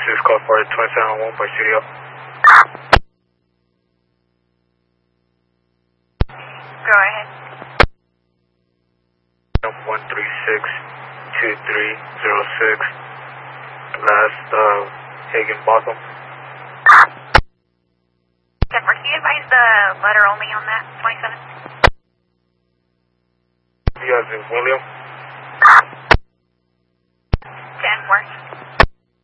this is call for 27-1 by studio. Go ahead. 136-2306. Last, Higginbotham. Can you advise the letter only on that, 27? You guys in William?